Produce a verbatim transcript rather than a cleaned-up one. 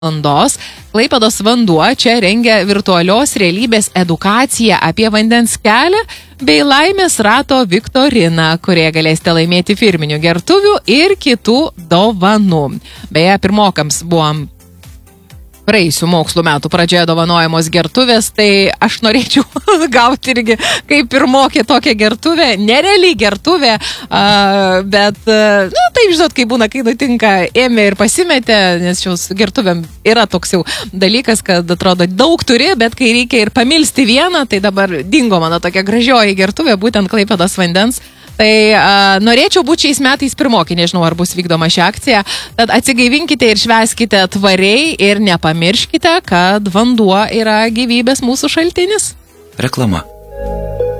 valandos Klaipėdos vanduo čia rengia virtualios realybės edukaciją apie vandens kelią bei laimės rato viktoriną, kurie galėsite laimėti firminių gertuvių ir kitų dovanų. Beje, pirmokams buvom praėjusių mokslo metų pradžioje dovanojamos gertuvės, tai aš norėčiau gauti irgi kaip pirmokė tokią gertuvę, nerealiai gertuvę, a, bet, na, taip žinot, kai būna, kai nutinka, ėmė ir pasimetė, nes šios gertuvėm yra toks jau dalykas, kad atrodo daug turi, bet kai reikia ir pamilsti vieną, tai dabar dingo mano tokia gražioji gertuvė, būtent Klaipėdos vandens. Tai a, norėčiau būti šiais metais pirmokė, nežinau, ar bus vykdoma ši akcija, tad atsigaivinkite ir švęskite tvariai ir nepamirškite, kad vanduo yra gyvybės mūsų šaltinis. Reklama.